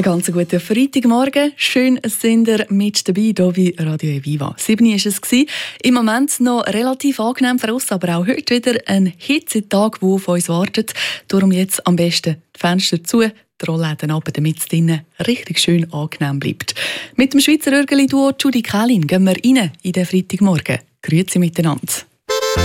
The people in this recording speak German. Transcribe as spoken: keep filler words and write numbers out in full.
Einen ganz guten Freitagmorgen. Schön, sind ihr mit dabei hier bei Radio Eviva. sieben Uhr war es. Im Moment noch relativ angenehm für uns, aber auch heute wieder ein Hitzetag, der auf uns wartet. Darum jetzt am besten die Fenster zu, die Rollläden runter, damit es drinnen richtig schön angenehm bleibt. Mit dem Schweizer Örgeli-Duo Judy Kählin gehen wir rein in den Freitagmorgen. Grüezi miteinander.